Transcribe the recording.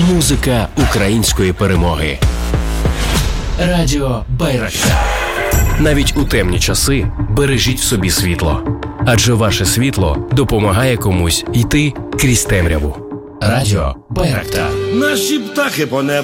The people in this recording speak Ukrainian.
Музика української перемоги. Радіо Байрактар. Навіть у темні часи бережіть в собі світло. Адже ваше світло допомагає комусь йти крізь темряву. Радіо Байрактар. Наші птахи по небу